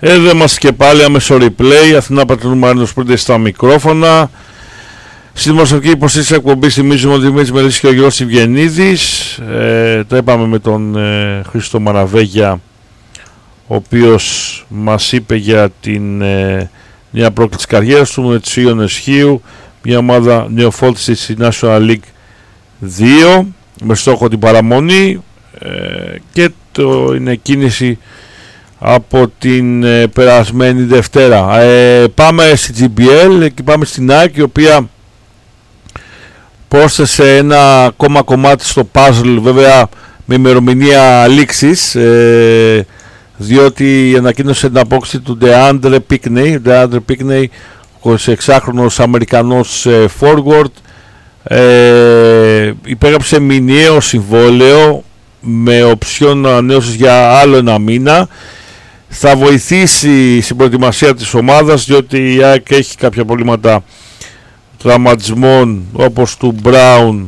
Εδώ είμαστε και πάλι άμεσο replay. Αθηνά Πατρινού Σπρίντερ στα μικρόφωνα. Στη δημοσιογραφική υποστήριξη εκπομπή θυμίζουμε ότι Δημήτρης Μελίσης και ο Γιώργος Ευγενίδης. Τα είπαμε με τον Χρήστο Μαραβέγια, ο οποίος μας είπε για την μια πρόκληση της καριέρας του με τους Ιόνες Χίου, μια ομάδα νεοφώτισης στη National League 2 με στόχο την παραμονή, και είναι κίνηση από την περασμένη Δευτέρα. Πάμε στη GBL και πάμε στην ΑΕΚ, η οποία πρόσθεσε ένα ακόμα κομμάτι στο puzzle, βέβαια με ημερομηνία λήξης, διότι ανακοίνωσε την απόκτηση του DeAndre Pinckney, 26χρονος Αμερικανός forward. Υπέγραψε μηνιαίο συμβόλαιο με οψιόν ανανέωσης για άλλο ένα μήνα. Θα βοηθήσει στην προετοιμασία της ομάδας, διότι η ΑΕΚ έχει κάποια προβλήματα τραυματισμών όπως του Μπράουν,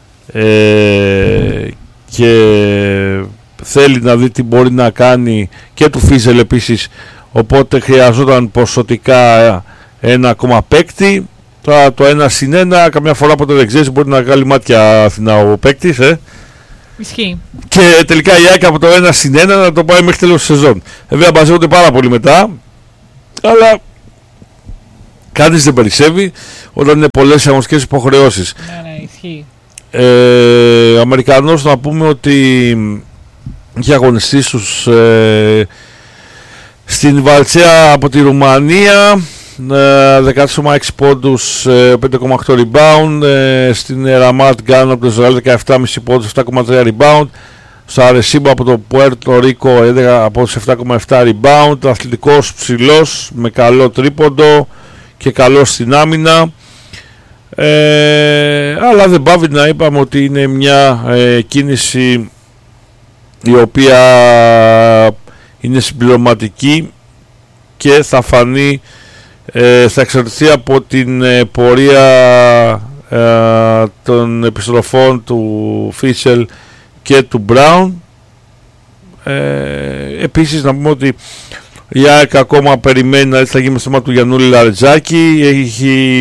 και θέλει να δει τι μπορεί να κάνει, και του Φίζελ επίσης, οπότε χρειαζόταν ποσοτικά ένα ακόμα παίκτη. Τώρα το 1-1, καμιά φορά ποτέ δεν ξέρεις, μπορεί να βγάλει μάτια Αθηνά ο παίκτης, Ισχύει. Και τελικά η ΑΕΚ από το 1-1 να το πάει μέχρι τέλος της σεζόν. Βέβαια μαζεύονται πάρα πολύ μετά, αλλά κανείς δεν περισσεύει όταν είναι πολλές αγωνιστικές υποχρεώσεις. Ναι, ισχύει. Ο Αμερικανός, να πούμε ότι είχε αγωνιστεί στην Βαλτσέα από τη Ρουμανία, 16,6 πόντους, 5,8 rebound. Στην Ραμάτ Γκάν από το Ισραήλ 17,5 πόντους, 7,3 rebound. Στο Αρεσίμπο από το Πουέρτο Ρίκο 11 από 7,7 rebound. Αθλητικός, ψηλός, με καλό τρίποντο και καλό στην άμυνα. Αλλά δεν πάβει να είπαμε ότι είναι μια κίνηση η οποία είναι συμπληρωματική και θα φανεί, θα εξαρτηθεί από την πορεία των επιστροφών του Φίσελ και του Μπράουν. Επίσης να πούμε ότι η ΑΕΚ ακόμα περιμένει να δει τι θα γίνει με το θέμα του Γιαννούλη Λαρετζάκη. Έχει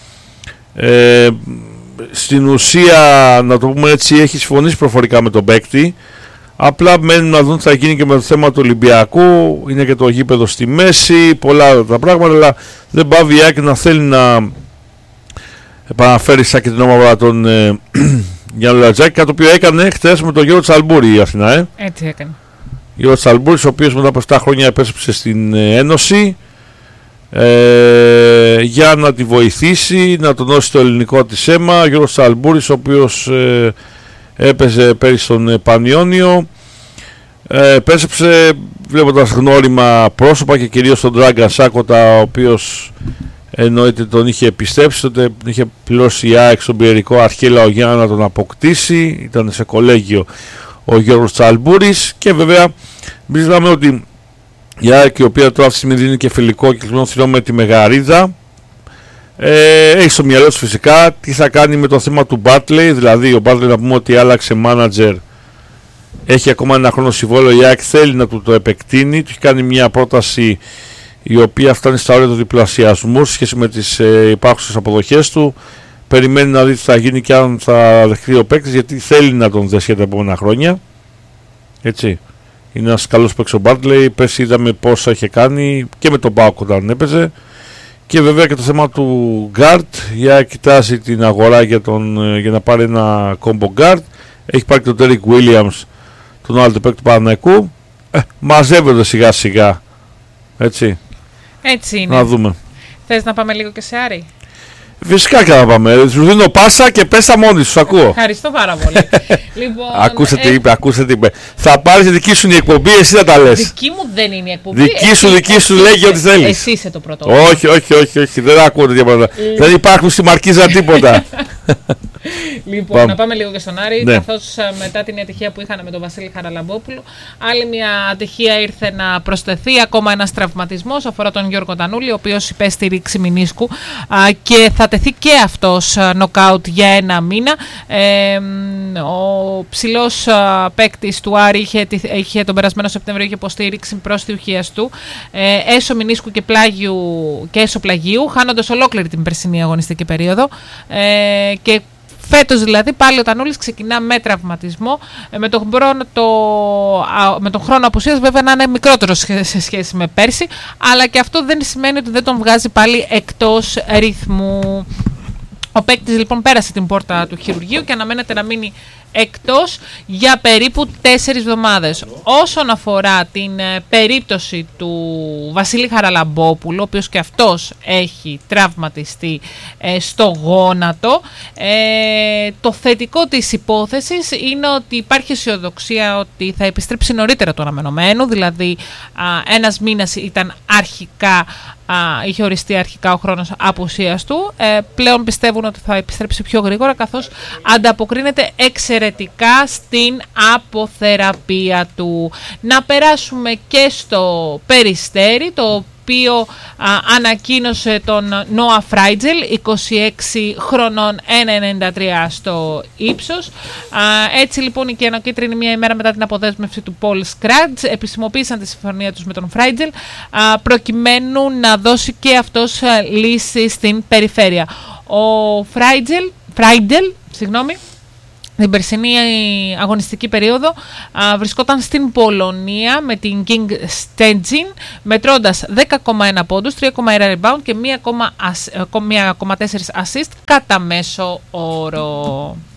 στην ουσία, να το πούμε έτσι, έχει συμφωνήσει προφορικά με τον παίκτη. Απλά μένουν να δουν τι θα γίνει και με το θέμα του Ολυμπιακού. Είναι και το γήπεδο στη μέση, πολλά τα πράγματα, αλλά δεν πάβει η ΑΕΚ να θέλει να επαναφέρει σαν και την ομάδα τον Γιάννη Λατζάκη, κάτι το οποίο έκανε χθες με τον Γιώργο Τσαλμπούρη η Αθηνά. Έτσι έκανε. Γιώργο Τσαλμπούρης, ο οποίος μετά από 7 χρόνια επέστρεψε στην Ένωση, για να τη βοηθήσει, να τονώσει το ελληνικό της αίμα. Γιώργος Τσαλμπούρης, ο οποίος έπαιζε πέρυσι στον Πανιόνιο, επέστρεψε βλέποντας γνώριμα πρόσωπα και κυρίως τον Ντράγκα Σάκοτα, ο οποίος εννοείται τον είχε επιστρέψει, τότε είχε πληρώσει η ΑΕΚ στον Πιερικό Αρχέλαο για να τον αποκτήσει. Ήταν σε κολέγιο ο Γιώργος Τσαλμπούρης. Και βέβαια μιλάμε ότι η ΑΕΚ, η οποία τώρα αυτή τη στιγμή δίνει και φιλικό και κλεινό θηρό με τη Μεγαρίδα, έχει στο μυαλό του φυσικά τι θα κάνει με το θέμα του Μπάτλεϊ. Δηλαδή ο Μπάτλεϊ, να πούμε ότι άλλαξε μάνατζερ, έχει ακόμα ένα χρόνο συμβόλαιο, η ΑΕΚ θέλει να του το επεκτείνει. Του έχει κάνει μια πρόταση η οποία φτάνει στα όρια του διπλασιασμού σε σχέση με τις υπάρχουσες αποδοχές του. Περιμένει να δει τι θα γίνει και αν θα δεχτεί ο παίκτης, γιατί θέλει να τον δέσει για τα επόμενα χρόνια. Έτσι. Είναι ένας καλός παίκτης ο Μπάρτλεϊ. Πέρσι είδαμε πόσα είχε κάνει και με τον ΠΑΟΚ όταν έπαιζε. Και βέβαια και το θέμα του γκάρτ. Για κοιτάζει την αγορά για να πάρει ένα κόμπο γκάρτ. Έχει πάρει και τον Τέρικ Βίλιαμς, τον άλλο παίκτη του Παναθηναϊκού. Μαζεύονται σιγά σιγά. Έτσι είναι. Να δούμε. Θες να πάμε λίγο και σε Άρη? Φυσικά και να πάμε. Σου δίνω πάσα και πέσα μόνοι σου. Ακούω. Ευχαριστώ πάρα πολύ. Λοιπόν, ακούσε τι είπε. Θα πάρεις δική σου η εκπομπή, εσύ θα τα λες. Δική μου δεν είναι η εκπομπή. Δική σου λέγει ό,τι θέλεις. Εσύ είσαι το πρώτο. Όχι. Δεν ακούω τέτοια πράγματα. Δεν υπάρχουν στη Μαρκίζα τίποτα. Λοιπόν, να πάμε λίγο και στον Άρη, Ναι. καθώς μετά την ατυχία που είχαν με τον Βασίλη Χαραλαμπόπουλο, άλλη μια ατυχία ήρθε να προσθεθεί, ακόμα ένας τραυματισμός, αφορά τον Γιώργο Τανούλη, ο οποίος υπέστη ρήξη μηνίσκου και θα τεθεί και αυτός νοκάουτ για ένα μήνα. Ο ψηλός παίκτης του Άρη είχε τον περασμένο Σεπτέμβριο υποστήριξη πρόστιουχίας του, έσω μηνίσκου και έσω πλαγίου, χάνοντας ολόκληρη την περσινή αγωνιστική περίοδο. Και φέτος δηλαδή πάλι ο Τανούλης ξεκινά με τραυματισμό, με τον χρόνο απουσίας βέβαια να είναι μικρότερο σε σχέση με πέρσι, αλλά και αυτό δεν σημαίνει ότι δεν τον βγάζει πάλι εκτός ρυθμού. Ο παίκτης λοιπόν πέρασε την πόρτα του χειρουργείου και αναμένεται να μείνει εκτός για περίπου 4 εβδομάδες. Όσον αφορά την περίπτωση του Βασίλη Χαραλαμπόπουλου, ο οποίος και αυτός έχει τραυματιστεί στο γόνατο, το θετικό της υπόθεσης είναι ότι υπάρχει αισιοδοξία ότι θα επιστρέψει νωρίτερα του αναμενωμένου, δηλαδή ένας μήνας ήταν αρχικά, είχε οριστεί αρχικά ο χρόνος απουσίας του. Πλέον πιστεύουν ότι θα επιστρέψει πιο γρήγορα, καθώς ανταποκρίνεται εξαιρετικά στην αποθεραπεία του. Να περάσουμε και στο Περιστέρι, το οποίο ανακοίνωσε τον Νόα Φράιτζελ, 26 χρονών, 1,93 στο ύψος. Έτσι λοιπόν οι κιανοκίτρινοι μια ημέρα μετά την αποδέσμευση του Πολ Σκράτζ επισημοποίησαν τη συμφωνία τους με τον Φράιτζελ, προκειμένου να δώσει και αυτός λύση στην περιφέρεια. Ο Φράιντελ, την περσινή αγωνιστική περίοδο βρισκόταν στην Πολωνία με την King Szczecin, μετρώντας 10,1 πόντους, 3,1 rebound και 1,4 assist κατά μέσο όρο.